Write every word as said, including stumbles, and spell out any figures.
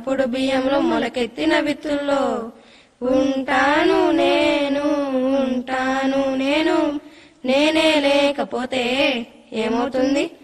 ఇప్పుడు బియ్యంలో మొలకెత్తిన విత్తుల్లో ఉంటాను నేను ఉంటాను నేను నేనే లేకపోతే ఏమవుతుంది?